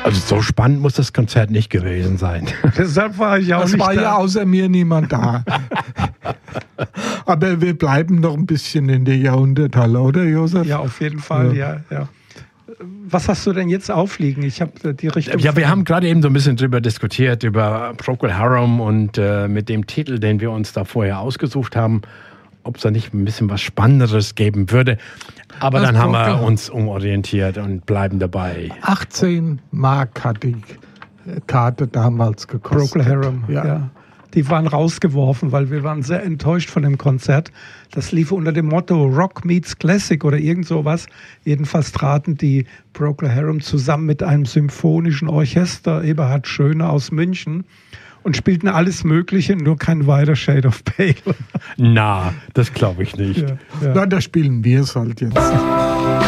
Also so spannend muss das Konzert nicht gewesen sein. Deshalb war ich auch nicht da. Es war ja außer mir niemand da. Aber wir bleiben noch ein bisschen in der Jahrhunderthalle, oder Josef? Ja, auf jeden Fall, ja. Was hast du denn jetzt aufliegen? Ich habe die Richtung... Ja, wir haben gerade eben so ein bisschen drüber diskutiert, über Procol Harum und mit dem Titel, den wir uns da vorher ausgesucht haben, ob es da nicht ein bisschen was Spannenderes geben würde. Aber dann haben wir uns umorientiert und bleiben dabei. 18 Mark hat die Karte damals gekostet. Procol Harum, ja. Die waren rausgeworfen, weil wir waren sehr enttäuscht von dem Konzert. Das lief unter dem Motto Rock meets Classic oder irgend sowas. Jedenfalls traten die Procol Harum zusammen mit einem symphonischen Orchester, Eberhard Schöne aus München, und spielten alles Mögliche, nur kein Wider Shade of Pale. Na, das glaube ich nicht. Na, da spielen wir es halt jetzt.